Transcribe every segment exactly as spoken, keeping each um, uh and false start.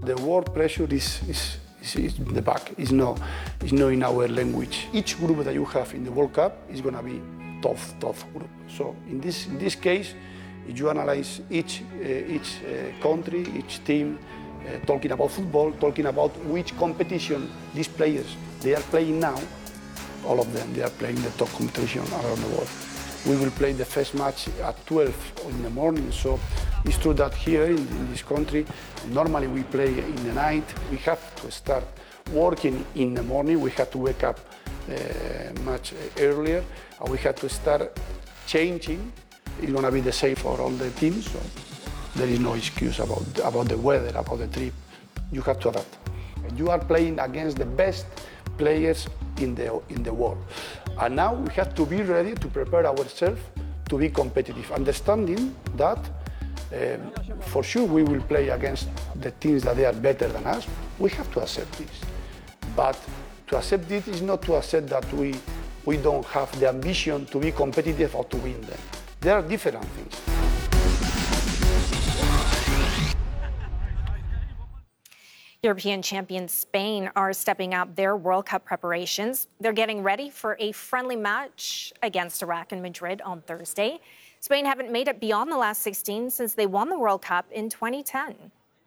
The word pressure is, is, is, is in the back, it's not, it's not in our language. Each group that you have in the World Cup is going to be tough, tough group. So in this, in this case, if you analyze each, uh, each uh, country, each team, uh, talking about football, talking about which competition these players, they are playing now, all of them, they are playing the top competition around the world. We will play the first match at twelve in the morning, so it's true that here in, in this country, normally we play in the night. We have to start working in the morning. We have to wake up uh, much earlier, and we have to start changing. It's going to be the same for all the teams, so there is no excuse about, about the weather, about the trip. You have to adapt. You are playing against the best players in the, in the world. And now we have to be ready to prepare ourselves to be competitive, understanding that um, for sure we will play against the teams that they are better than us. We have to accept this. But to accept it is not to accept that we, we don't have the ambition to be competitive or to win them. There are different things. European champions Spain are stepping up their World Cup preparations. They're getting ready for a friendly match against Iraq in Madrid on Thursday. Spain haven't made it beyond the last sixteen since they won the World Cup in twenty ten.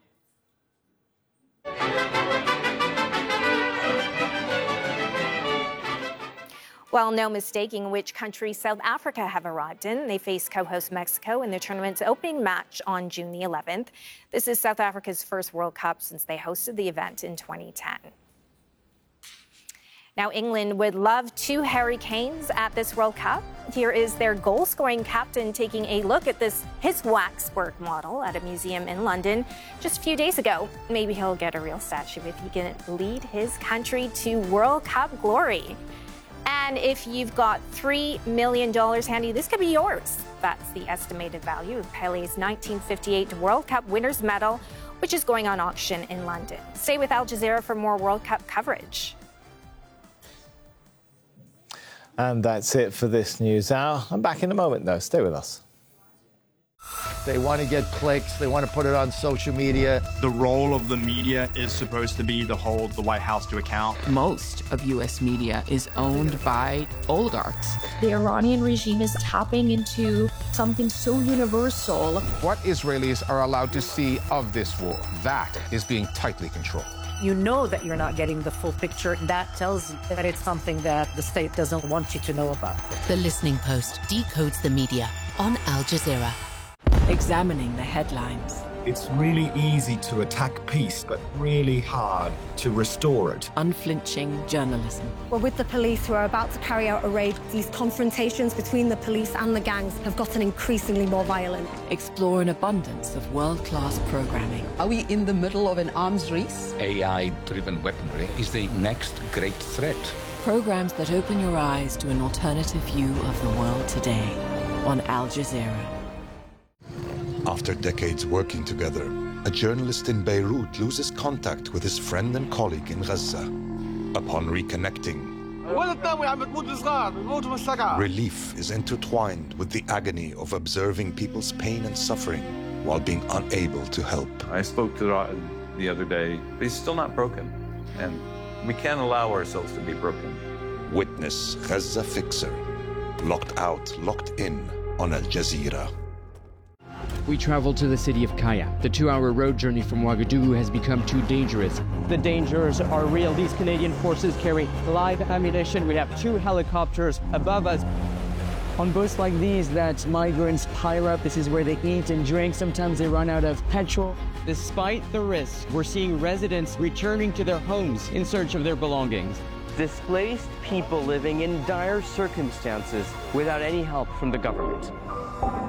Well, no mistaking which country South Africa have arrived in. They face co-host Mexico in the tournament's opening match on June the eleventh. This is South Africa's first World Cup since they hosted the event in twenty ten. Now, England would love two Harry Kanes at this World Cup. Here is their goal-scoring captain taking a look at this his waxwork model at a museum in London just a few days ago. Maybe he'll get a real statue if he can lead his country to World Cup glory. And if you've got three million dollars handy, this could be yours. That's the estimated value of Pele's nineteen fifty-eight World Cup winners' medal, which is going on auction in London. Stay with Al Jazeera for more World Cup coverage. And that's it for this news hour. I'm back in a moment, though. Stay with us. They want to get clicks. They want to put it on social media. The role of the media is supposed to be to hold the White House to account. Most of U S media is owned by oligarchs. The Iranian regime is tapping into something so universal. What Israelis are allowed to see of this war, that is being tightly controlled. You know that you're not getting the full picture. That tells you that it's something that the state doesn't want you to know about. The Listening Post decodes the media on Al Jazeera. Examining the headlines. It's really easy to attack peace, but really hard to restore it. Unflinching journalism. We're with the police who are about to carry out a raid. These confrontations between the police and the gangs have gotten increasingly more violent. Explore an abundance of world-class programming. Are we in the middle of an arms race? A I-driven weaponry is the next great threat. Programs that open your eyes to an alternative view of the world today on Al Jazeera. After decades working together, a journalist in Beirut loses contact with his friend and colleague in Gaza. Upon reconnecting, relief is intertwined with the agony of observing people's pain and suffering while being unable to help. I spoke to Ra'ad the other day. He's still not broken, and we can't allow ourselves to be broken. Witness Gaza Fixer, locked out, locked in on Al Jazeera. We traveled to the city of Kaya. The two-hour road journey from Ouagadougou has become too dangerous. The dangers are real. These Canadian forces carry live ammunition. We have two helicopters above us. On boats like these that migrants pile up, this is where they eat and drink. Sometimes they run out of petrol. Despite the risk, we're seeing residents returning to their homes in search of their belongings. Displaced people living in dire circumstances without any help from the government.